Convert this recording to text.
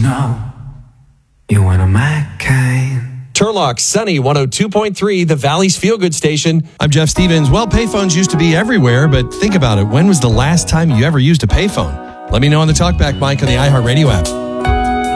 know you one of my kind. Turlock, Sunny 102.3, the Valley's Feel Good Station. I'm Jeff Stevens. Well, payphones used to be everywhere, but think about it. When was the last time you ever used a payphone? Let me know on the TalkBack mic on the iHeartRadio app.